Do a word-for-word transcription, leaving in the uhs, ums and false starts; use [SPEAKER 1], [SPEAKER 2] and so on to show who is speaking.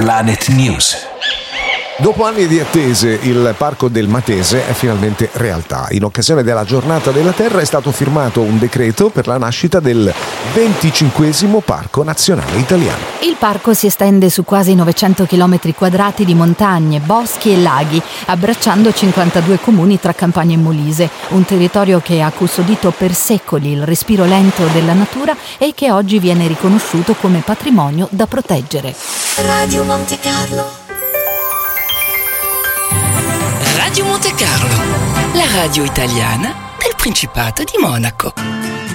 [SPEAKER 1] Planet News.
[SPEAKER 2] Dopo anni di attese, il Parco del Matese è finalmente realtà. In occasione della Giornata della Terra è stato firmato un decreto per la nascita del venticinquesimo Parco Nazionale Italiano.
[SPEAKER 3] Il parco si estende su quasi novecento chilometri quadrati di montagne, boschi e laghi, abbracciando cinquantadue comuni tra Campania e Molise, un territorio che ha custodito per secoli il respiro lento della natura e che oggi viene riconosciuto come patrimonio da proteggere.
[SPEAKER 4] Radio Monte Carlo.
[SPEAKER 5] Radio Monte Carlo, la radio italiana del Principato di Monaco.